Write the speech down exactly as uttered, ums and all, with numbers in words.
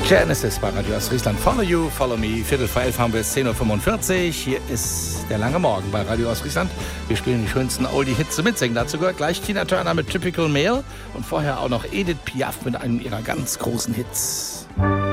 Genesis bei Radio Ostfriesland. Follow you, follow me. Viertel vor elf haben wir es, zehn Uhr fünfundvierzig. Hier ist der lange Morgen bei Radio Ostfriesland. Wir spielen die schönsten Oldie-Hits zum Mitsingen. Dazu gehört gleich Tina Turner mit Typical Male und vorher auch noch Edith Piaf mit einem ihrer ganz großen Hits.